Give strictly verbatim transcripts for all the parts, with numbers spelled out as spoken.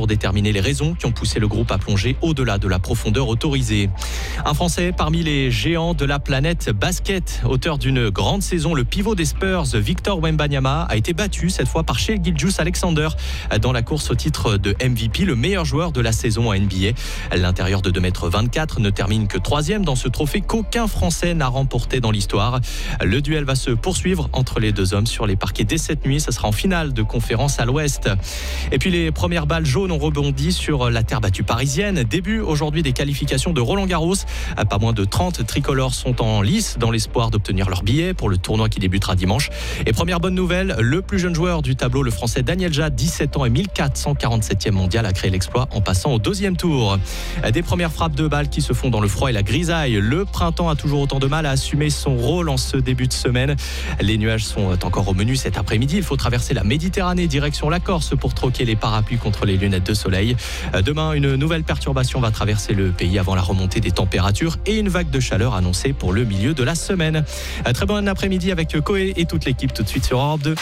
pour déterminer les raisons qui ont poussé le groupe à plonger au-delà de la profondeur autorisée. Un Français parmi les géants de la planète basket. Auteur d'une grande saison, le pivot des Spurs, Victor Wembanyama, a été battu cette fois par Shai Gilgeous-Alexander dans la course au titre de M V P, le meilleur joueur de la saison en N B A. L'intérieur de deux mètres vingt-quatre ne termine que troisième dans ce trophée qu'aucun Français n'a remporté dans l'histoire. Le duel va se poursuivre entre les deux hommes sur les parquets dès cette nuit. Ça sera en finale de conférence à l'Ouest. Et puis les premières balles jaunes ont rebondi sur la terre battue parisienne. Début aujourd'hui des qualifications de Roland-Garros. Pas moins de trente tricolores sont en lice dans l'espoir d'obtenir leur billet pour le tournoi qui débutera dimanche. Et première bonne nouvelle, le plus jeune joueur du tableau, le français Daniel Jad, dix-sept ans et mille quatre cent quarante-septième mondial, a créé l'exploit en passant au deuxième tour. Des premières frappes de balles qui se font dans le froid et la grisaille. Le printemps a toujours autant de mal à assumer son rôle en ce début de semaine. Les nuages sont encore au menu cet après-midi. Il faut traverser la Méditerranée direction la Corse pour troquer les parapluies contre les lunettes de soleil. Demain, une nouvelle perturbation va traverser le pays avant la remontée des températures et une vague de chaleur annoncée pour le milieu de la semaine. Très bon après-midi avec Coé et toute l'équipe tout de suite sur Europe deux.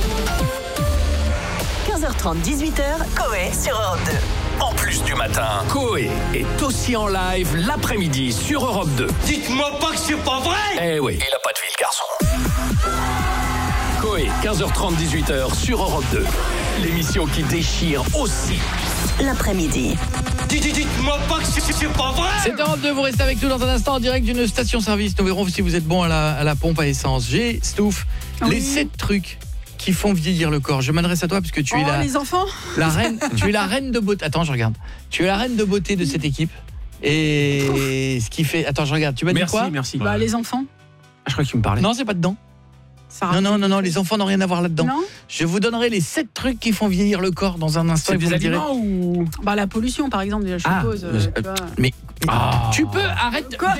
quinze heures trente, dix-huit heures, Coé sur Europe deux. En plus du matin, Coé est aussi en live l'après-midi sur Europe deux. Dites-moi pas que c'est pas vrai! Eh oui, il a pas de vie le garçon. Coé, quinze heures trente, dix-huit heures sur Europe deux. L'émission qui déchire aussi l'après-midi. Dites-moi pas que c'est pas vrai! C'est Europe deux, vous restez avec nous dans un instant en direct d'une station-service. Nous verrons si vous êtes bon à la, à la pompe à essence. J'ai, Stouff, oui. les sept trucs qui font vieillir le corps. Je m'adresse à toi parce que tu oh, es la les enfants la reine, tu es la reine de beauté. Attends, je regarde. Tu es la reine de beauté de cette équipe. Et ce qui fait Attends, je regarde. Tu m'as dit quoi? Merci, merci. Bah les enfants. Ah, je crois que tu me parlais. Non, c'est pas dedans. Ça non, non, non, non, les enfants n'ont rien à voir là-dedans. Non. Je vous donnerai les sept trucs qui font vieillir le corps dans un instant. C'est des aliments ou bah la pollution par exemple déjà je ah, suppose. Euh, tu vois. mais ah. tu peux arrête. Quoi